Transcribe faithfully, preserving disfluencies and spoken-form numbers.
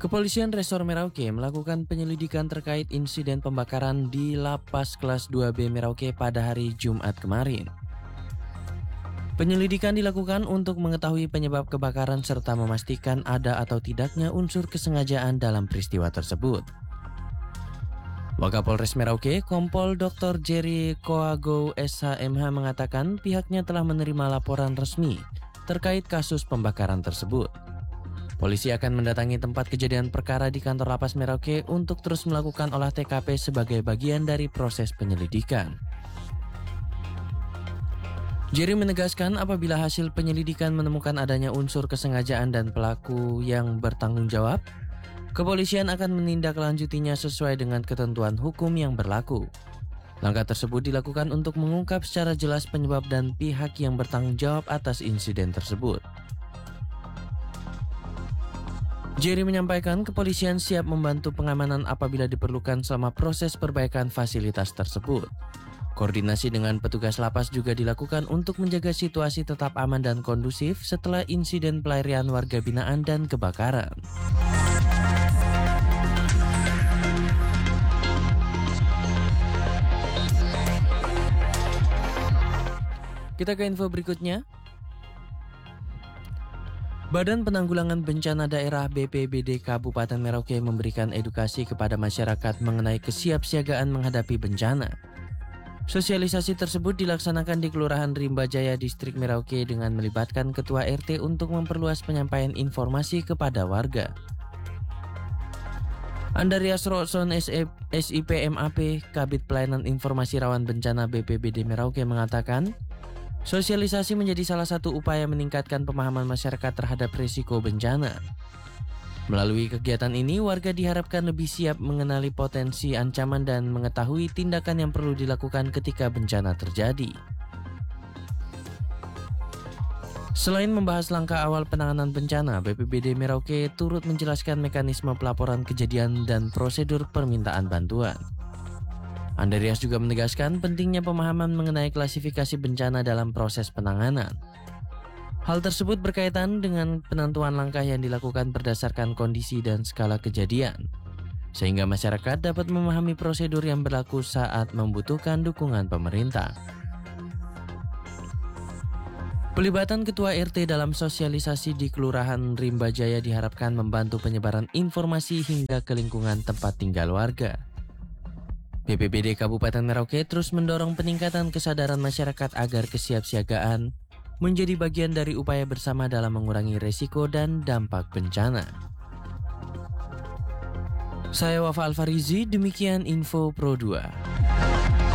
Kepolisian Resor Merauke melakukan penyelidikan terkait insiden pembakaran di Lapas Kelas dua B Merauke pada hari Jumat kemarin. Penyelidikan dilakukan untuk mengetahui penyebab kebakaran serta memastikan ada atau tidaknya unsur kesengajaan dalam peristiwa tersebut. Wakapolres Merauke, Kompol Doktor Jerry Koago S H M H mengatakan pihaknya telah menerima laporan resmi terkait kasus pembakaran tersebut. Polisi akan mendatangi tempat kejadian perkara di kantor Lapas Merauke untuk terus melakukan olah T K P sebagai bagian dari proses penyelidikan. Jerry menegaskan apabila hasil penyelidikan menemukan adanya unsur kesengajaan dan pelaku yang bertanggung jawab, kepolisian akan menindaklanjutinya sesuai dengan ketentuan hukum yang berlaku. Langkah tersebut dilakukan untuk mengungkap secara jelas penyebab dan pihak yang bertanggung jawab atas insiden tersebut. Jerry menyampaikan kepolisian siap membantu pengamanan apabila diperlukan selama proses perbaikan fasilitas tersebut. Koordinasi dengan petugas lapas juga dilakukan untuk menjaga situasi tetap aman dan kondusif setelah insiden pelarian warga binaan dan kebakaran. Kita ke info berikutnya. Badan Penanggulangan Bencana Daerah B P B D Kabupaten Merauke memberikan edukasi kepada masyarakat mengenai kesiapsiagaan menghadapi bencana. Sosialisasi tersebut dilaksanakan di Kelurahan Rimba Jaya, Distrik Merauke dengan melibatkan Ketua R T untuk memperluas penyampaian informasi kepada warga. Andarias Roson S I P M A P, Kabid Pelayanan Informasi Rawan Bencana B P B D Merauke mengatakan, sosialisasi menjadi salah satu upaya meningkatkan pemahaman masyarakat terhadap risiko bencana. Melalui kegiatan ini, warga diharapkan lebih siap mengenali potensi ancaman dan mengetahui tindakan yang perlu dilakukan ketika bencana terjadi. Selain membahas langkah awal penanganan bencana, B P B D Merauke turut menjelaskan mekanisme pelaporan kejadian dan prosedur permintaan bantuan. Andarias juga menegaskan pentingnya pemahaman mengenai klasifikasi bencana dalam proses penanganan. Hal tersebut berkaitan dengan penentuan langkah yang dilakukan berdasarkan kondisi dan skala kejadian, sehingga masyarakat dapat memahami prosedur yang berlaku saat membutuhkan dukungan pemerintah. Pelibatan Ketua R T dalam sosialisasi di Kelurahan Rimba Jaya diharapkan membantu penyebaran informasi hingga ke lingkungan tempat tinggal warga. B P B D Kabupaten Merauke terus mendorong peningkatan kesadaran masyarakat agar kesiapsiagaan menjadi bagian dari upaya bersama dalam mengurangi resiko dan dampak bencana. Saya Wafa Alfarizi, demikian info Pro dua.